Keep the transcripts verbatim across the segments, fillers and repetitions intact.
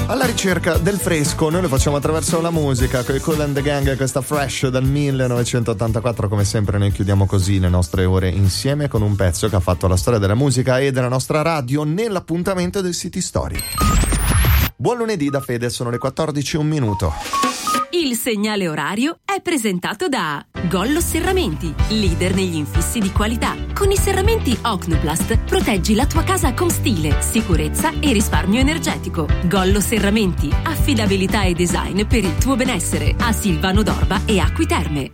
alla ricerca del fresco. Noi lo facciamo attraverso la musica con i Kool and the Gang, questa Fresh dal millenovecentottantaquattro. Come sempre noi chiudiamo così le nostre ore insieme con un pezzo che ha fatto la storia della musica e della nostra radio nell'appuntamento del City Story. Buon lunedì da Fede, sono le quattordici e un minuto. Il segnale orario è presentato da Gollo Serramenti, leader negli infissi di qualità. Con i serramenti Ocnoplast proteggi la tua casa con stile, sicurezza e risparmio energetico. Gollo Serramenti, affidabilità e design per il tuo benessere. A Silvano d'Orba e Acqui Terme.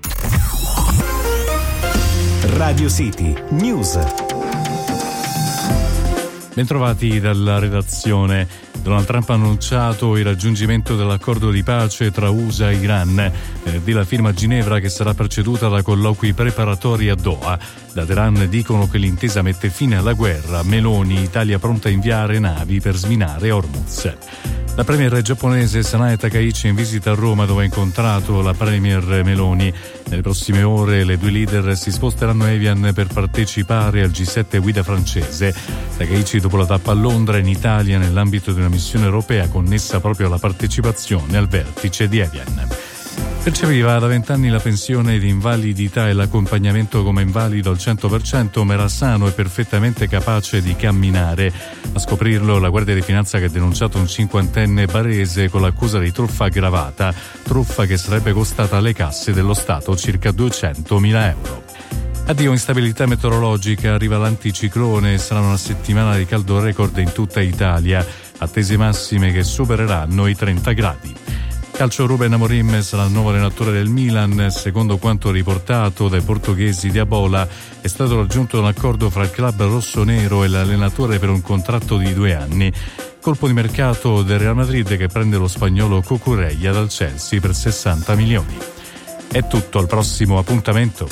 Radio City News. Bentrovati dalla redazione. Donald Trump ha annunciato il raggiungimento dell'accordo di pace tra U S A e Iran, eh, della firma a Ginevra che sarà preceduta da colloqui preparatori a Doha. Da Teheran dicono che l'intesa mette fine alla guerra. Meloni, Italia pronta a inviare navi per sminare Hormuz. La premier giapponese Sanae Takaichi è in visita a Roma, dove ha incontrato la premier Meloni. Nelle prossime ore le due leader si sposteranno a Evian per partecipare al G sette guida francese. Takaichi, dopo la tappa a Londra, in Italia nell'ambito di una missione europea connessa proprio alla partecipazione al vertice di Evian. Percepiva da vent'anni la pensione di invalidità e l'accompagnamento come invalido al cento per cento, ma era sano e perfettamente capace di camminare. A scoprirlo la Guardia di Finanza, che ha denunciato un cinquantenne barese con l'accusa di truffa aggravata, truffa che sarebbe costata alle casse dello Stato circa duecentomila euro. Addio instabilità meteorologica, arriva l'anticiclone, sarà una settimana di caldo record in tutta Italia, attese massime che supereranno i trenta gradi. Calcio, Ruben Amorim sarà il nuovo allenatore del Milan. Secondo quanto riportato dai portoghesi di Abola, è stato raggiunto un accordo fra il club rossonero e l'allenatore per un contratto di due anni. Colpo di mercato del Real Madrid, che prende lo spagnolo Cucurella dal Chelsea per sessanta milioni. È tutto, al prossimo appuntamento.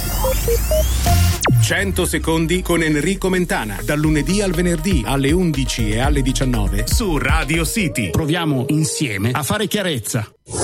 cento secondi con Enrico Mentana, dal lunedì al venerdì alle undici e alle diciannove su Radio City. Proviamo insieme a fare chiarezza.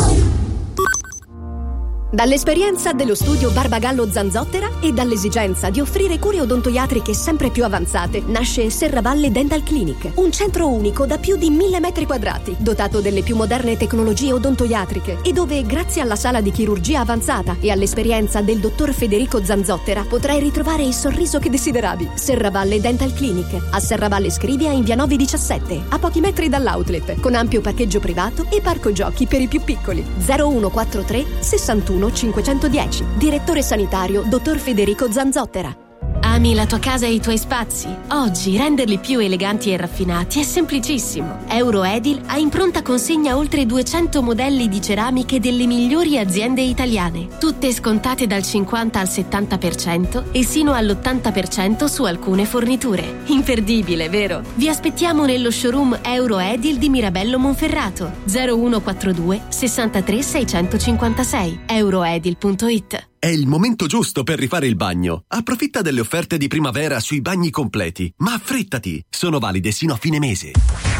Dall'esperienza dello studio Barbagallo Zanzottera e dall'esigenza di offrire cure odontoiatriche sempre più avanzate, nasce Serravalle Dental Clinic, un centro unico da più di mille metri quadrati, dotato delle più moderne tecnologie odontoiatriche e dove, grazie alla sala di chirurgia avanzata e all'esperienza del dottor Federico Zanzottera, potrai ritrovare il sorriso che desideravi. Serravalle Dental Clinic, a Serravalle Scrivia in via nove diciassette, a pochi metri dall'outlet, con ampio parcheggio privato e parco giochi per i più piccoli. zero uno quattro tre sessantuno cinquecentodieci. Direttore sanitario dottor Federico Zanzottera. Ami la tua casa e i tuoi spazi? Oggi renderli più eleganti e raffinati è semplicissimo. Euroedil ha in pronta consegna oltre duecento modelli di ceramiche delle migliori aziende italiane, tutte scontate dal cinquanta al settanta per cento e sino all'ottanta per cento su alcune forniture. Imperdibile, vero? Vi aspettiamo nello showroom Euroedil di Mirabello Monferrato. zero uno quattro due sessantatré seicentocinquantasei. euroedil punto it. È il momento giusto per rifare il bagno. Approfitta delle offerte di primavera sui bagni completi, ma affrettati, sono valide sino a fine mese.